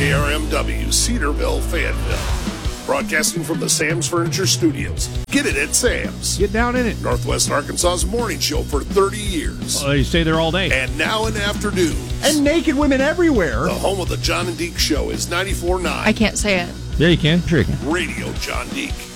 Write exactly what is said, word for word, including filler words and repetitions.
K R M W, Cedarville, Fayetteville. Broadcasting from the Sam's Furniture Studios. Get it at Sam's. Get down in it. Northwest Arkansas's morning show for thirty years. Well, you stay there all day. And now in afternoons. And naked women everywhere. The home of the John and Deke Show is ninety-four point nine. I can't say it. Yeah, you can. Sure you can. Radio John Deke.